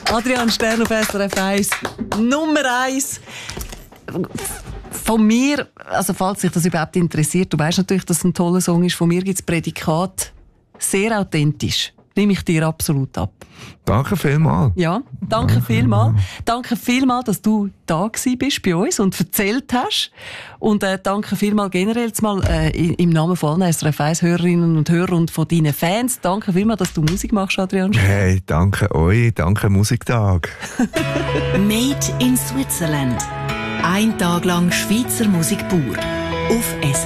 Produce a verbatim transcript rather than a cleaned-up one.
Adrian Stern auf S R F eins. Nummer eins. Von mir, also falls sich das überhaupt interessiert, du weißt natürlich, dass es ein toller Song ist. Von mir gibt es Prädikat sehr authentisch. Nehme ich dir absolut ab. Danke vielmals. Ja, danke vielmals. Danke vielmals, dass du da gewesen bist bei uns und erzählt hast. Und äh, danke vielmals generell mal äh, im Namen von allen S R F eins Hörerinnen und Hörer und von deinen Fans. Danke vielmals, dass du Musik machst, Adrian. Hey, danke euch, danke Musiktag. Made in Switzerland. Ein Tag lang Schweizer Musik pur. Auf S